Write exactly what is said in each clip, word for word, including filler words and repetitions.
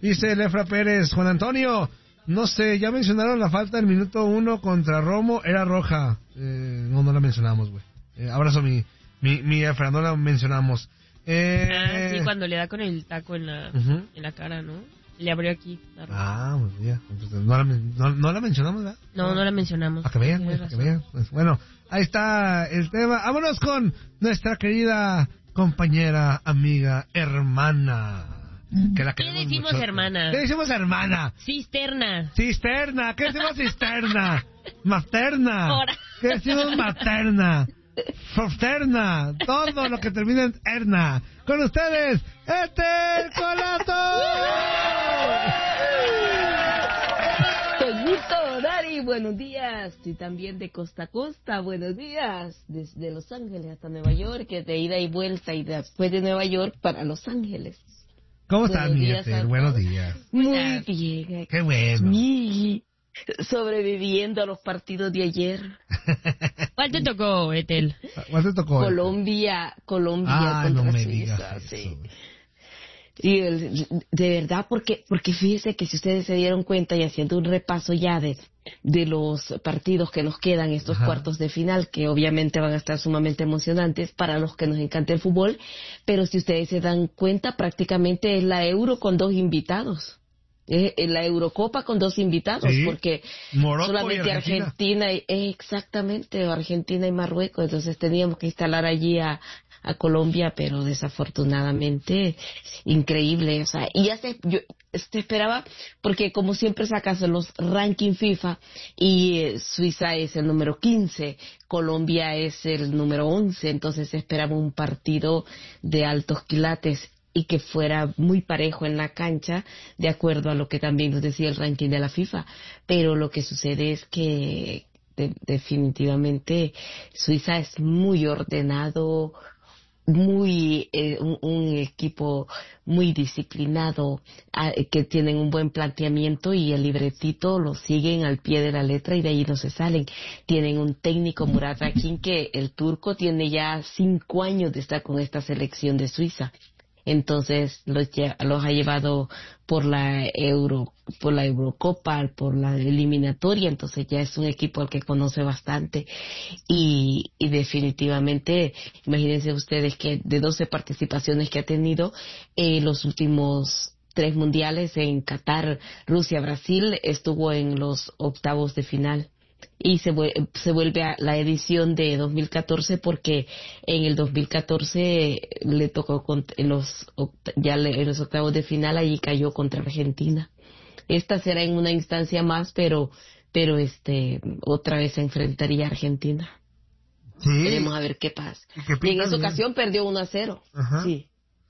Dice Lefra Pérez, Juan Antonio, no sé, ya mencionaron la falta del minuto uno contra Romo, era roja. Eh, no, no la mencionamos, güey. Eh, abrazo mi, mi, mi Efra, no la mencionamos. Eh, ah, sí, cuando le da con el taco en la, uh-huh. en la cara, ¿no? Le abrió aquí. Ah, pues ya. Entonces, ¿no, la, no, ¿No la mencionamos, verdad? No, no la mencionamos. Para que vean, pues, para que vean. Pues, bueno, ahí está el tema. Vámonos con nuestra querida compañera, amiga, hermana. Que la ¿Qué decimos mucho. hermana? ¿Qué decimos hermana? Cisterna. Cisterna. ¿Qué decimos cisterna? Materna. ¿Qué decimos materna? Fraterna, todo lo que termina en erna. Con ustedes, Ethel Colazo. Toñito, Dari, buenos días. Y también de costa a costa, buenos días. Desde Los Ángeles hasta Nueva York, de ida y vuelta, y después de Nueva York para Los Ángeles. ¿Cómo estás, mi Ethel? Buenos días. Muy bien. Qué bueno. Sí. Sobreviviendo a los partidos de ayer. ¿Cuál te tocó, Ethel? ¿Cuál te tocó? Colombia, Colombia ah, contra no me Suiza, digas sí. Y el, de verdad, porque porque fíjese que si ustedes se dieron cuenta y haciendo un repaso ya de, de los partidos que nos quedan, estos Ajá. cuartos de final, que obviamente van a estar sumamente emocionantes para los que nos encanta el fútbol, pero si ustedes se dan cuenta, prácticamente es la Euro con dos invitados. Eh, en la Eurocopa con dos invitados, sí, porque Morocco solamente y Argentina, Argentina y, eh, exactamente, Argentina y Marruecos, entonces teníamos que instalar allí a, a Colombia, pero desafortunadamente increíble, o sea, y ya se, yo, se esperaba, porque como siempre sacas los ranking FIFA y eh, Suiza es el número quince, Colombia es el número once, entonces se esperaba un partido de altos quilates y que fuera muy parejo en la cancha, de acuerdo a lo que también nos decía el ranking de la FIFA. Pero lo que sucede es que de, definitivamente Suiza es muy ordenado, muy eh, un, un equipo muy disciplinado, eh, que tienen un buen planteamiento y el libretito lo siguen al pie de la letra y de ahí no se salen. Tienen un técnico, Murat Yakin, que el turco tiene ya cinco años de estar con esta selección de Suiza. Entonces los, los ha llevado por la Euro, por la Eurocopa, por la eliminatoria, entonces ya es un equipo al que conoce bastante y, y definitivamente, imagínense ustedes que de doce participaciones que ha tenido, eh, los últimos tres mundiales en Qatar, Rusia, Brasil, estuvo en los octavos de final. Y se, vu- se vuelve a la edición de dos mil catorce porque en el dos mil catorce le tocó cont- en los oct- ya le- en los octavos de final, allí cayó contra Argentina. Esta será en una instancia más, pero pero este otra vez se enfrentaría a Argentina. Sí. Veremos a ver qué pasa. ¿Y y en esa ocasión perdió uno a cero. Ajá. Sí.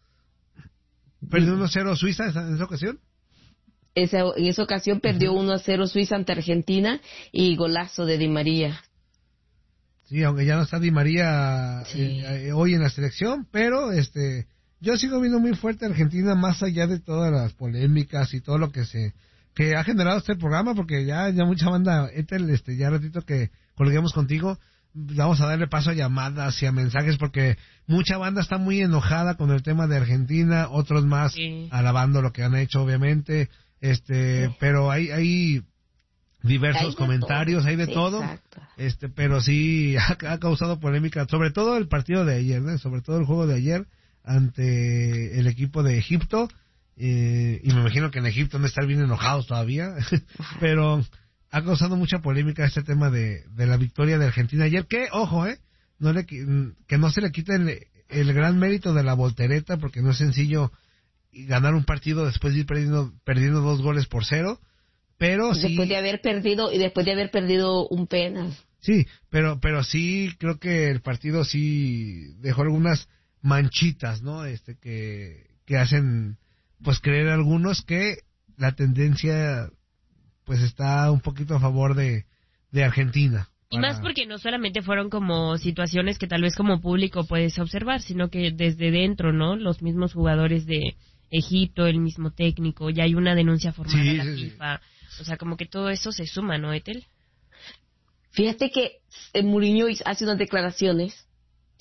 ¿Perdió uno a cero Suiza en esa ocasión? Esa, en esa ocasión perdió uh-huh. uno a cero Suiza ante Argentina y golazo de Di María. Sí, aunque ya no está Di María sí. eh, eh, hoy en la selección, pero este yo sigo viendo muy fuerte a Argentina más allá de todas las polémicas y todo lo que se que ha generado este programa, porque ya ya mucha banda, Ethel, este ya ratito que colguemos contigo, vamos a darle paso a llamadas y a mensajes, porque mucha banda está muy enojada con el tema de Argentina, otros más sí. alabando lo que han hecho, obviamente. Este, sí. pero hay, hay diversos hay comentarios, todo. hay de sí, todo, exacto. este, pero sí ha, ha causado polémica, sobre todo el partido de ayer, ¿no? sobre todo el juego de ayer ante el equipo de Egipto, eh, y me imagino que en Egipto no estar bien enojados todavía, pero ha causado mucha polémica este tema de, de la victoria de Argentina ayer, que, ojo, eh, no le, que no se le quite el, el gran mérito de la voltereta, porque no es sencillo ganar un partido después de ir perdiendo, perdiendo dos goles por cero, pero después sí... Después de haber perdido, y después de haber perdido un penal. Sí, pero, pero sí creo que el partido sí dejó algunas manchitas, ¿no? Este, que, que hacen, pues, creer a algunos que la tendencia, pues, está un poquito a favor de, de Argentina. Y más porque no solamente fueron como situaciones que tal vez como público puedes observar, sino que desde dentro, ¿no? Los mismos jugadores de Egipto, el mismo técnico, ya hay una denuncia formal sí, a la sí, FIFA. Sí. O sea, como que todo eso se suma, ¿no, Ethel? Fíjate que eh, Mourinho hace unas declaraciones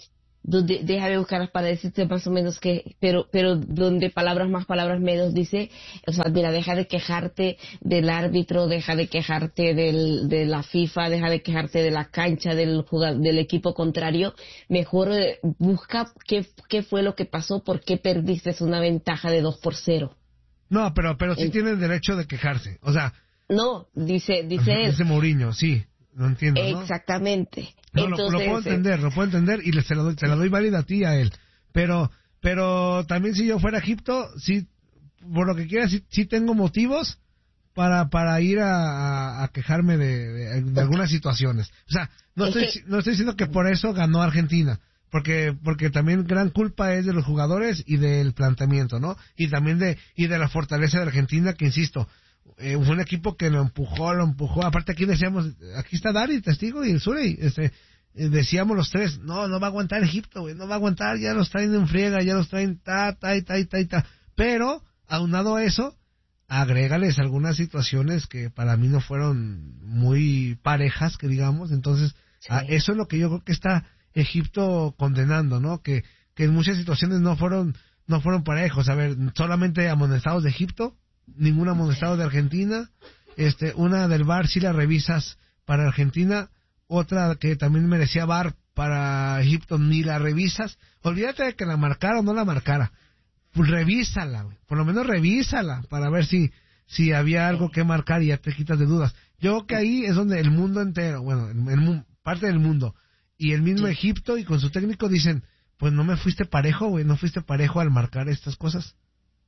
donde, déjame buscarlas para decirte más o menos que, pero, pero donde palabras más, palabras menos dice, o sea, mira, deja de quejarte del árbitro, deja de quejarte del, de la FIFA, deja de quejarte de la cancha, del jugador, del equipo contrario, mejor eh, busca qué, qué fue lo que pasó, por qué perdiste una ventaja de dos por cero. No, pero, pero sí En- tienen derecho de quejarse, o sea, No, dice, dice él. dice Mourinho, sí, lo entiendo, ¿no? Exactamente. No, lo, lo Entonces, puedo eh, entender, lo puedo entender y le, se, la doy, se la doy válida a ti y a él. Pero, pero también si yo fuera a Egipto, sí, por lo que quieras, sí, sí tengo motivos para para ir a, a, a quejarme de, de, de algunas situaciones. O sea, no Es estoy que- no estoy diciendo que por eso ganó Argentina, porque porque también gran culpa es de los jugadores y del planteamiento, ¿no? Y también de y de la fortaleza de Argentina, que insisto, eh, fue un equipo que lo empujó, lo empujó. Aparte aquí decíamos, aquí está Dari, testigo, y el Surey, este, eh, decíamos los tres, no, no va a aguantar Egipto, güey, no va a aguantar, ya los traen en friega, ya los traen ta, ta, ta, ta, ta. Pero, aunado a eso, agrégales algunas situaciones que para mí no fueron muy parejas, que digamos, entonces, Sí. a eso es lo que yo creo que está Egipto condenando, ¿no? Que, que en muchas situaciones no fueron, no fueron parejos. A ver, solamente amonestados de Egipto, ningún amonestado de Argentina, este, una del V A R sí la revisas para Argentina, otra que también merecía V A R para Egipto ni la revisas. Olvídate de que la marcara o no la marcara, pues revísala, güey. Por lo menos revísala para ver si si había algo que marcar y ya te quitas de dudas. Yo creo que ahí es donde el mundo entero, bueno, el, el mu- parte del mundo y el mismo Sí. Egipto y con su técnico dicen, pues no me fuiste parejo, güey, no fuiste parejo al marcar estas cosas.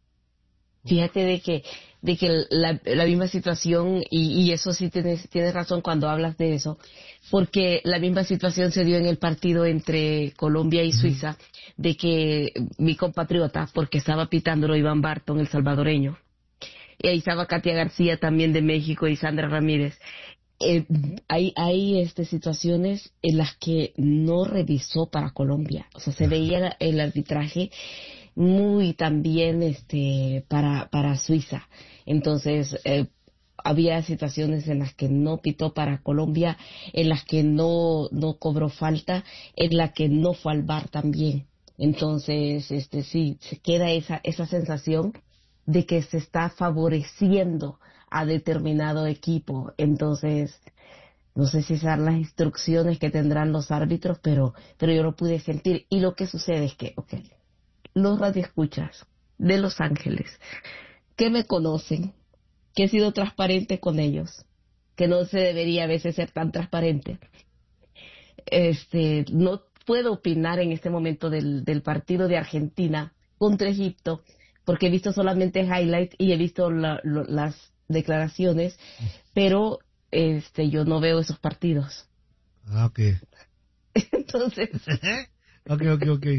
Fíjate de que de que la, la misma situación, y, y eso sí tienes, tienes razón cuando hablas de eso, porque la misma situación se dio en el partido entre Colombia y Suiza, de que mi compatriota, porque estaba pitándolo Iván Barton, el salvadoreño, y ahí estaba Katia García también de México y Sandra Ramírez. Eh, hay hay este situaciones en las que no revisó para Colombia, o sea, se veía el arbitraje muy también este para para Suiza. Entonces eh, había situaciones en las que no pitó para Colombia, en las que no no cobró falta, en las que no fue al V A R también. Entonces, este sí se queda esa esa sensación de que se está favoreciendo a determinado equipo. Entonces, no sé si serán las instrucciones que tendrán los árbitros, pero pero yo lo pude sentir. Y lo que sucede es que, okay, los radioescuchas de Los Ángeles, que me conocen, que he sido transparente con ellos, que no se debería a veces ser tan transparente. Este, no puedo opinar en este momento del, del partido de Argentina contra Egipto, porque he visto solamente highlights y he visto la, lo, las declaraciones, pero este, yo no veo esos partidos. Ah, ok. Entonces, ok, ok, ok.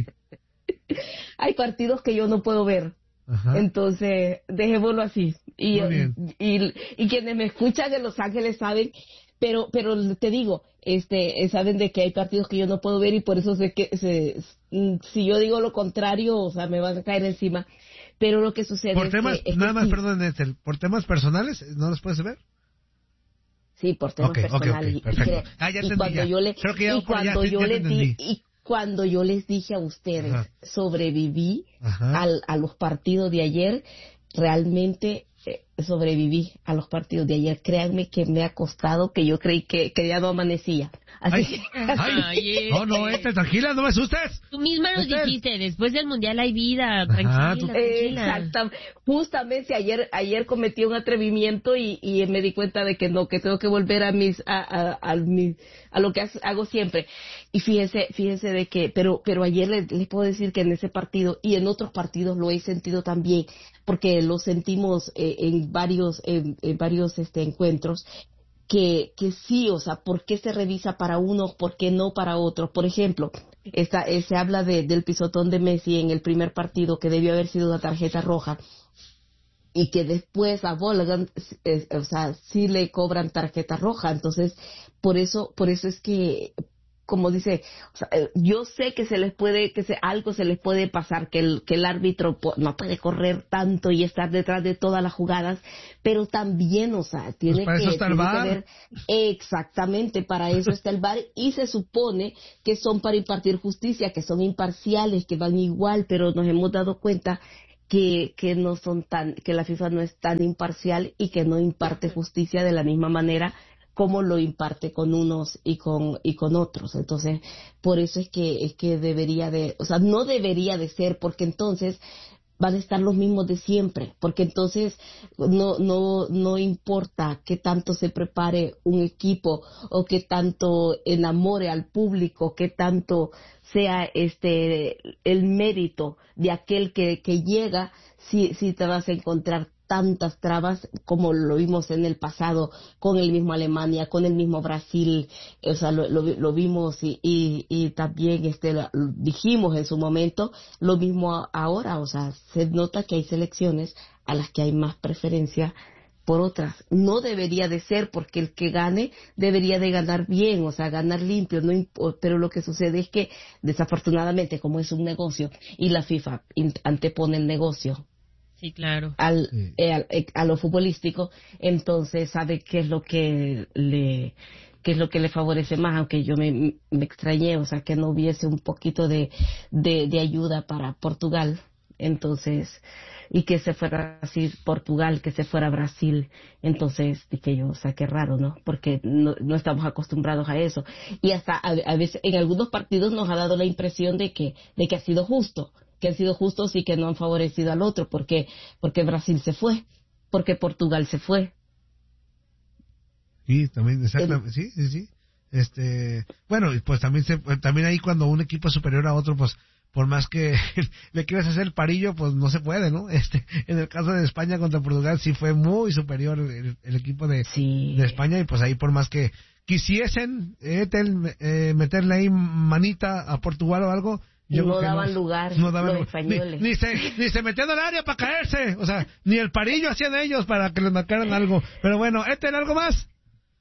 hay partidos que yo no puedo ver. Ajá. Entonces, dejémoslo así. Y, Muy bien. y, y quienes me escuchan en Los Ángeles saben, pero pero te digo, este saben de que hay partidos que yo no puedo ver y por eso sé que se, si yo digo lo contrario, o sea, me van a caer encima. Pero lo que sucede Por es temas, que... es nada que más, sí, perdón, Ethel, por temas personales, ¿no los puedes ver? sí, por temas Ok, ok, ok, personales. Y- perfecto. y, cre- Ah, ya y entendí, cuando ya. yo le Creo que ya y por allá, cuando sí, yo ya te les di, entendí. y cuando yo les dije a ustedes, Ajá. sobreviví Ajá. al, a los partidos de ayer, realmente eh, sobreviví a los partidos de ayer. Créanme que me ha costado, que yo creí que, que ya no amanecía. Así Ay, que, ay, Ay, no, no, Ethel, tranquila, no me asustes. Tú misma nos Ethel. dijiste, después del mundial hay vida, Ajá, tranquila, tú- tranquila. exacto. Justamente ayer ayer cometí un atrevimiento y, y me di cuenta de que no, que tengo que volver a mis a, a, a, mis, a lo que hago siempre. Y fíjense, fíjense de que, pero pero ayer les, les puedo decir que en ese partido y en otros partidos lo he sentido también, porque lo sentimos eh, en varios en, en varios este encuentros. Que, que sí, o sea, ¿por qué se revisa para unos, por qué no para otros? Por ejemplo, esta, eh, se habla de, del pisotón de Messi en el primer partido, que debió haber sido una tarjeta roja, y que después a Volgan, eh, o sea, sí le cobran tarjeta roja. Entonces, por eso, por eso es que como dice, o sea, yo sé que se les puede, que se, algo se les puede pasar, que el, que el árbitro po, no puede correr tanto y estar detrás de todas las jugadas, pero también, o sea, tiene, pues para que, eso está el tiene V A R. que ver, exactamente, para eso está el V A R, y se supone que son para impartir justicia, que son imparciales, que van igual, pero nos hemos dado cuenta que, que no son tan, que la FIFA no es tan imparcial y que no imparte justicia de la misma manera como lo imparte con unos y con y con otros. Entonces, por eso es que es que debería de, o sea, no debería de ser, porque entonces van a estar los mismos de siempre, porque entonces no no no importa qué tanto se prepare un equipo o qué tanto enamore al público, qué tanto sea este el mérito de aquel que que llega, si si te vas a encontrar tantas trabas como lo vimos en el pasado con el mismo Alemania, con el mismo Brasil, o sea, lo, lo, lo vimos y, y, y también este lo, dijimos en su momento lo mismo ahora, o sea, se nota que hay selecciones a las que hay más preferencia por otras. No debería de ser, porque el que gane debería de ganar bien, o sea, ganar limpio, no imp- pero lo que sucede es que desafortunadamente, como es un negocio y la FIFA antepone el negocio Sí, claro. al, Sí. eh, al- eh, a lo futbolístico, entonces sabe qué es lo que le qué es lo que le favorece más, aunque yo me, me extrañé, o sea, que no hubiese un poquito de, de, de ayuda para Portugal, entonces, y que se fuera así Portugal, que se fuera Brasil, entonces dije yo, o sea, qué raro, ¿no? Porque no, no estamos acostumbrados a eso, y hasta a, a veces en algunos partidos nos ha dado la impresión de que de que ha sido justo, que han sido justos y que no han favorecido al otro, porque porque Brasil se fue, porque Portugal se fue. Sí, también, El- exactamente, sí, sí, sí. Este, bueno, y pues también se, también ahí cuando un equipo es superior a otro, pues por más que le quieras hacer el parillo, pues no se puede, ¿no? Este, en el caso de España contra Portugal sí fue muy superior el, el equipo de, sí. de España, y pues ahí por más que quisiesen eh, tel- eh, meterle ahí manita a Portugal o algo, yo No creo que daban lugar no daban los lugar. españoles. Ni, ni se ni se metían al área para caerse, o sea, ni el parillo hacían ellos para que les marcaran algo. Pero bueno, ¿este era algo más?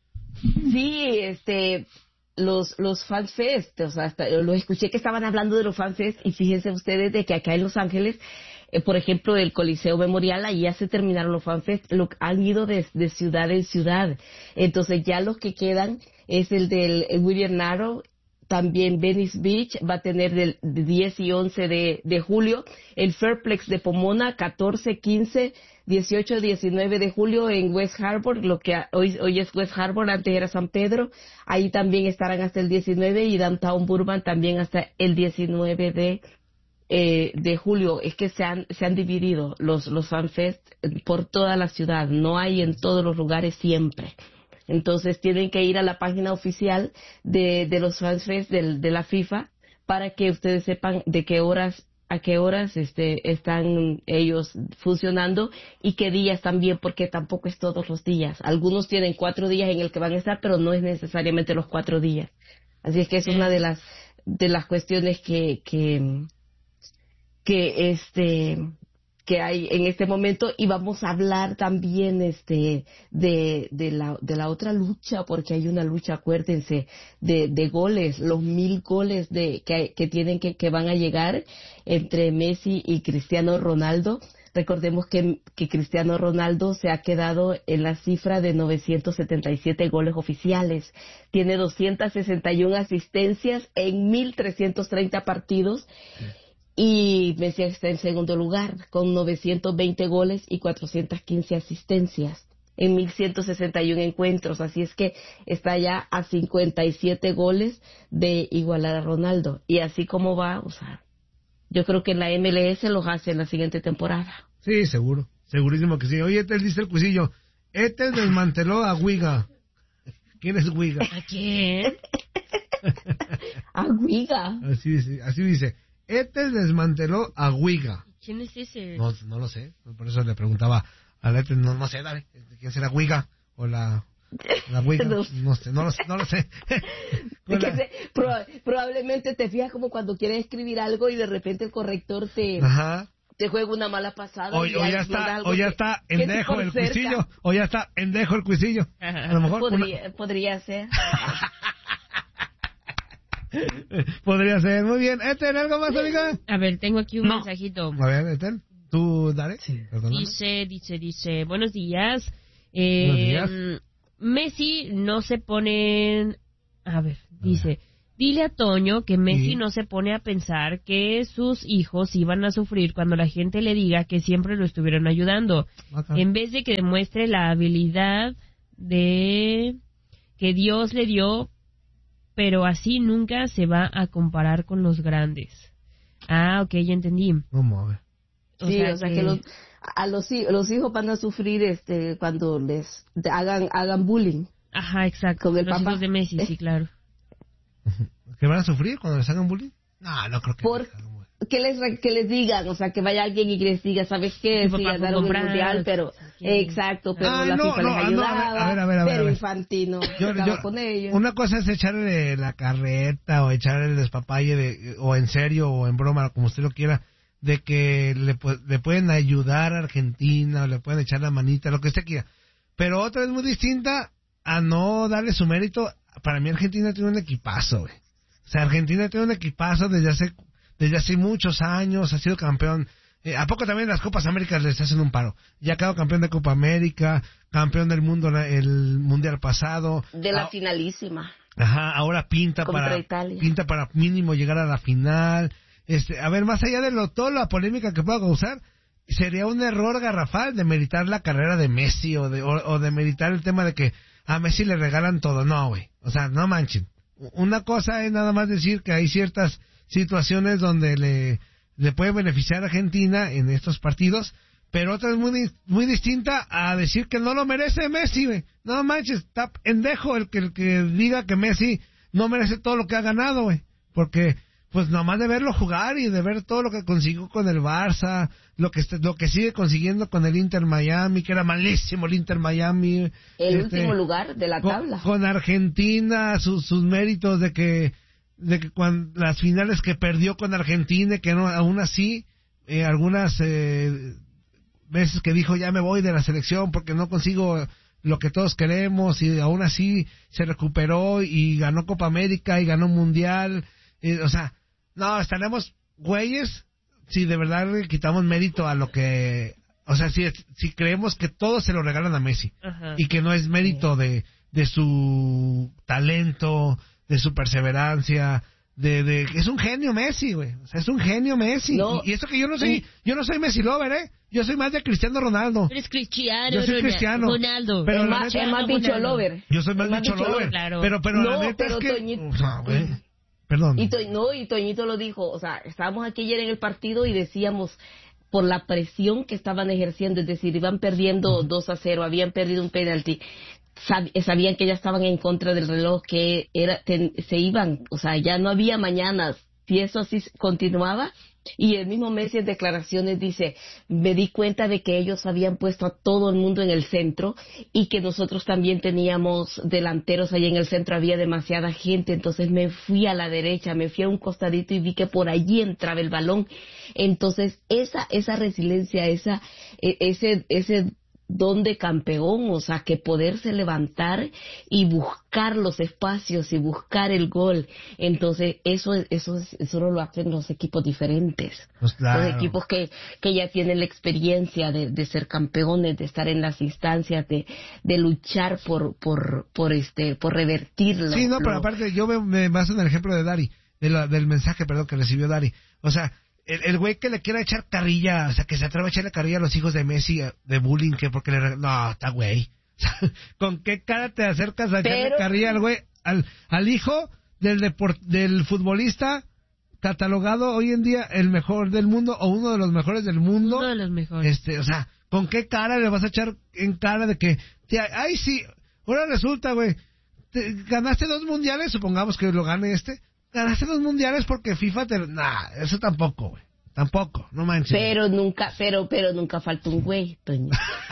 Sí, este, los los fanfest, o sea, hasta, lo escuché que estaban hablando de los fanfest, y fíjense ustedes de que acá en Los Ángeles, eh, por ejemplo, el Coliseo Memorial, ahí ya se terminaron los fanfest, lo, han ido de, de ciudad en ciudad, entonces ya los que quedan es el del el William Narrow. También Venice Beach va a tener del diez y once de, de julio, el Fairplex de Pomona catorce, quince, dieciocho, diecinueve de julio en West Harbor, lo que a- hoy, hoy es West Harbor, antes era San Pedro, ahí también estarán hasta el diecinueve, y Downtown Burbank también hasta el diecinueve de eh, de julio. Es que se han se han dividido los los FanFest por toda la ciudad, no hay en todos los lugares siempre. Entonces tienen que ir a la página oficial de, de los FanFest del- de la FIFA para que ustedes sepan de qué horas a qué horas este están ellos funcionando y qué días también, porque tampoco es todos los días. Algunos tienen cuatro días en el que van a estar, pero no es necesariamente los cuatro días. Así es que es una de las de las cuestiones que que que este que hay en este momento, y vamos a hablar también este de de la de la otra lucha, porque hay una lucha, acuérdense, de de goles, los mil goles de que que tienen que que van a llegar entre Messi y Cristiano Ronaldo. Recordemos que, que Cristiano Ronaldo se ha quedado en la cifra de novecientos setenta y siete goles oficiales. Tiene doscientas sesenta y una asistencias en mil trescientos treinta partidos. Y Messi está en segundo lugar con novecientos veinte goles y cuatrocientas quince asistencias en mil ciento sesenta y uno encuentros. Así es que está ya a cincuenta y siete goles de igualar a Ronaldo. Y así como va, o sea, yo creo que la M L S los hace en la siguiente temporada. Sí, seguro, segurísimo que sí. Oye, Etel dice el cuisillo, Etel desmanteló a Wiga. ¿Quién es Wiga? ¿A quién? Aguiga. Así dice, así dice. Etel desmanteló a Wiga. ¿Quién es ese? No, no lo sé, por eso le preguntaba a la Etel, no, no sé, dale, ¿quién será Wiga? O la, la Wiga, No no sé, no lo sé, no lo sé. Es que se- proba- probablemente te fijas como cuando quieres escribir algo y de repente el corrector te, Ajá. te juega una mala pasada. O, y o ya mandas está, algo o ya que- está que es endejo por el cerca. cuisillo, o ya está endejo el cuisillo. A lo mejor una- Podría, podría ser. Podría ser, muy bien. ¿Eten, algo más, amiga? A ver, tengo aquí un No. mensajito. A ver, Eten, tú, dale. Sí. Perdóname. Dice, dice, dice, buenos días. Eh, Buenos días. Messi no se pone... A ver, dice... Dile a Toño que Messi Sí. no se pone a pensar que sus hijos iban a sufrir cuando la gente le diga que siempre lo estuvieron ayudando. Acá. En vez de que demuestre la habilidad de que Dios le dio, pero así nunca se va a comparar con los grandes. Ah, ok, ya entendí. Vamos a ver. Sí, o sea que, los, a los, hi- los hijos van a sufrir este cuando les hagan hagan bullying. Ajá, exacto. Con el Los papá. hijos de Messi, sí, claro. ¿Que van a sufrir cuando les hagan bullying? No, no creo que Por les hagan bullying. que les re- que les digan, o sea, que vaya alguien y que les diga, ¿sabes qué? Tu Sí, papá ganaron el compró mundial, pero sí. exacto, pero Ah, la no, FIFA no, les ah, no, ayudaba, a ver, a ver, a ver, a pero ver. Infantino Yo- estaba yo- con ellos. Una cosa es echarle la carreta o echar el despapalle de, o en serio o en broma, como usted lo quiera, de que le, pu- le pueden ayudar a Argentina o le pueden echar la manita, lo que usted quiera. Pero otra es muy distinta a no darle su mérito. Para mí Argentina tiene un equipazo, güey. O sea, Argentina tiene un equipazo desde hace desde hace muchos años, ha sido campeón. Eh, ¿A poco también las Copas Américas les hacen un paro? Ya quedó campeón de Copa América, campeón del mundo la- el mundial pasado. De la Ah, finalísima. Ajá, ahora pinta Contra para Italia. pinta para mínimo llegar a la final. Este, a ver, más allá de lo toda la polémica que pueda causar, sería un error garrafal de meritar la carrera de Messi o de o, o de meritar el tema de que a Messi le regalan todo. No, güey. O sea, no manchen. Una cosa es nada más decir que hay ciertas situaciones donde le le puede beneficiar a Argentina en estos partidos, pero otra es muy muy distinta a decir que no lo merece Messi, güey. No manches, está pendejo el que el que diga que Messi no merece todo lo que ha ganado, güey, porque pues nomás de verlo jugar y de ver todo lo que consiguió con el Barça, lo que est- lo que sigue consiguiendo con el Inter Miami, que era malísimo el Inter Miami, El este, último lugar de la con, tabla. con Argentina, sus sus méritos de que de que cuando las finales que perdió con Argentina, que no, aún así eh, algunas eh, veces que dijo ya me voy de la selección porque no consigo lo que todos queremos, y aún así se recuperó y ganó Copa América y ganó Mundial. Eh, o sea, no, estaremos güeyes si de verdad le quitamos mérito a lo que, o sea, si, si creemos que todo se lo regalan a Messi Ajá. y que no es mérito de, de su talento, de su perseverancia, de, de que es un genio Messi, güey. O sea, es un genio Messi. No. Y, y eso que yo no soy, yo no soy Messi lover, ¿eh? Yo soy más de Cristiano Ronaldo. Eres Cristiano, Yo soy Ronaldo, Cristiano. Ronaldo. Pero es la más, neta- es más bicho lover. Yo soy más Es más bicho bicho lover. claro. Pero, pero No, la neta pero es que... Toñito- O sea, güey. Perdón. Y To- no, y Toñito lo dijo, o sea, estábamos aquí ayer en el partido y decíamos por la presión que estaban ejerciendo, es decir, iban perdiendo dos a cero, habían perdido un penalti, sab- sabían que ya estaban en contra del reloj, que era ten- se iban, o sea, ya no había mañanas. Si eso así continuaba, y el mismo Messi en declaraciones dice, me di cuenta de que ellos habían puesto a todo el mundo en el centro y que nosotros también teníamos delanteros ahí en el centro, había demasiada gente, entonces me fui a la derecha, me fui a un costadito y vi que por allí entraba el balón. Entonces esa esa resiliencia, esa e- ese ese don de campeón, o sea, que poderse levantar y buscar los espacios y buscar el gol. Entonces, eso es- eso es- eso no lo hacen los equipos diferentes. Pues claro. Los equipos que, que ya tienen la experiencia de, de ser campeones, de estar en las instancias, de, de luchar por, por, por este, por revertirlo. Sí, no, pero Lo- aparte yo me, me baso en el ejemplo de Dari, de la- del mensaje, perdón, que recibió Dari. O sea, el, el güey que le quiera echar carrilla, o sea, que se atreve a echarle carrilla a los hijos de Messi, eh, de bullying, que porque le... reg- No, está güey. O sea, ¿con qué cara te acercas a echarle Pero- carrilla al güey, al, al hijo del deport, del futbolista catalogado hoy en día el mejor del mundo o uno de los mejores del mundo? Uno de los mejores. Este, o sea, ¿con qué cara le vas a echar en cara de que, tía, ay sí, ahora resulta, güey, te- ganaste dos mundiales, supongamos que lo gane este, ganaste dos mundiales porque FIFA te... Nah, eso tampoco, güey, tampoco, no manches. Pero nunca, pero, pero nunca falta un güey, Toño.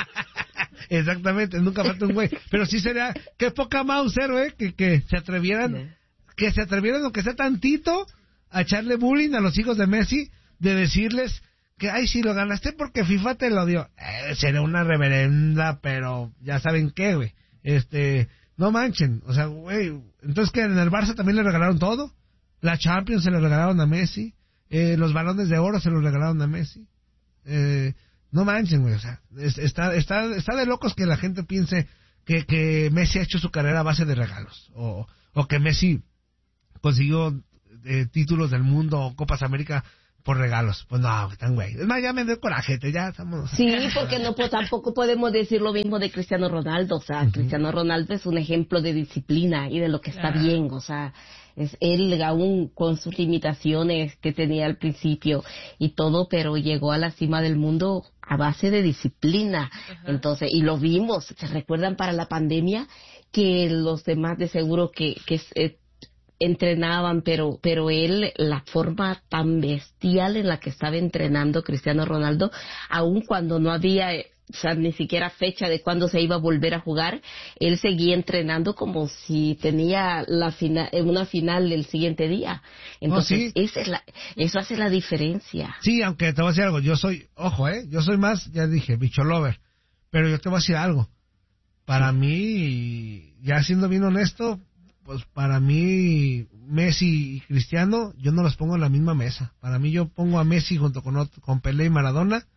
Exactamente, nunca falta un güey, pero sí sería, qué poca Mauser, güey, que, que se atrevieran, que se atrevieran, aunque sea tantito, a echarle bullying a los hijos de Messi, de decirles que, ay, si lo ganaste porque FIFA te lo dio. Eh, sería una reverenda, pero ya saben qué, güey. Este, no manchen, o sea, güey, entonces que en el Barça también le regalaron todo. La Champions se le regalaron a Messi. Eh, los balones de oro se los regalaron a Messi. Eh, no manchen, güey. O sea, es, está, está, está de locos que la gente piense que, que Messi ha hecho su carrera a base de regalos. O, o que Messi consiguió eh, títulos del mundo o Copas América por regalos. Pues no, están güey. Es más, ya me dio coraje, ya estamos... Sí, porque no pues, tampoco podemos decir lo mismo de Cristiano Ronaldo. O sea, uh-huh. Cristiano Ronaldo es un ejemplo de disciplina y de lo que está claro. bien. O sea, es él aún con sus limitaciones que tenía al principio y todo, pero llegó a la cima del mundo a base de disciplina. Uh-huh. Entonces, y lo vimos. ¿Se recuerdan para la pandemia? Que los demás de seguro que... que eh, entrenaban, pero pero él, la forma tan bestial en la que estaba entrenando Cristiano Ronaldo, aun cuando no había, o sea, ni siquiera fecha de cuándo se iba a volver a jugar, él seguía entrenando como si tenía la final, una final el siguiente día. Entonces, oh, ¿sí? esa es la, eso hace la diferencia. Sí, aunque te voy a decir algo, yo soy, ojo, eh, yo soy más, ya dije, bicho lover, pero yo te voy a decir algo. Para sí. mí, ya siendo bien honesto, pues para mí, Messi y Cristiano, yo no los pongo en la misma mesa. Para mí yo pongo a Messi junto con otro, con Pelé y Maradona,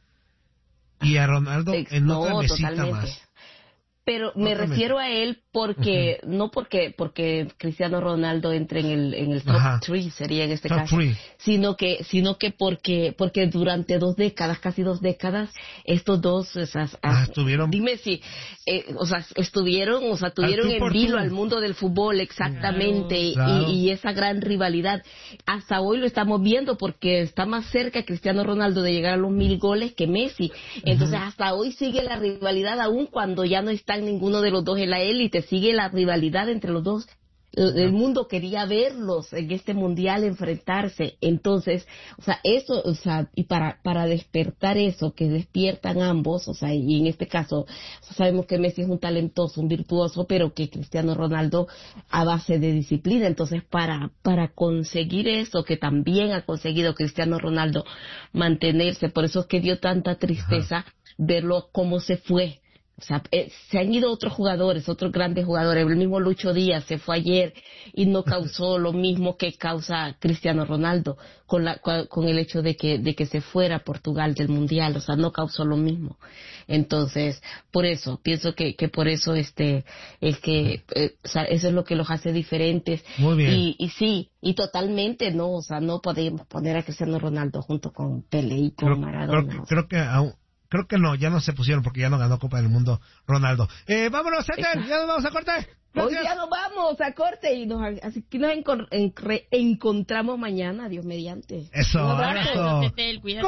y a Ronaldo en no, otra mesita totalmente. Más. Pero me Otra refiero mesita. a él porque, uh-huh. no porque porque Cristiano Ronaldo entre en el en el top tres, sería en este top caso, three. sino que sino que porque porque durante dos décadas, casi dos décadas, estos dos, o sea, ah, estuvieron. Dime si, eh, o sea, estuvieron, o sea, tuvieron en vilo al mundo del fútbol, exactamente, claro, claro. Y, y esa gran rivalidad. Hasta hoy lo estamos viendo porque está más cerca Cristiano Ronaldo de llegar a los mil goles que Messi. Entonces, uh-huh. hasta hoy sigue la rivalidad aún cuando ya no está ninguno de los dos en la élite, sigue la rivalidad entre los dos. El mundo quería verlos en este mundial enfrentarse. Entonces, o sea, eso, o sea, y para para despertar eso, que despiertan ambos, o sea, y en este caso, o sea, sabemos que Messi es un talentoso, un virtuoso, pero que Cristiano Ronaldo a base de disciplina. Entonces, para para conseguir eso, que también ha conseguido Cristiano Ronaldo mantenerse, por eso es que dio tanta tristeza Ajá. verlo cómo se fue. O sea, eh, se han ido otros jugadores, otros grandes jugadores. El mismo Lucho Díaz se fue ayer y no causó lo mismo que causa Cristiano Ronaldo con la con el hecho de que de que se fuera a Portugal del Mundial. O sea, no causó lo mismo. Entonces, por eso, pienso que que por eso este es que eh, o sea, eso es lo que los hace diferentes. Muy bien. Y, y sí, y totalmente no, o sea, no podemos poner a Cristiano Ronaldo junto con Pelé y con creo, Maradona. Creo, creo que aún Creo que no, ya no se pusieron porque ya no ganó Copa del Mundo Ronaldo. Eh, vámonos, Ethel, ya nos vamos a corte. Hoy ya nos vamos a corte y nos, así que nos encon- en- encontramos mañana, Dios mediante. Eso, eso.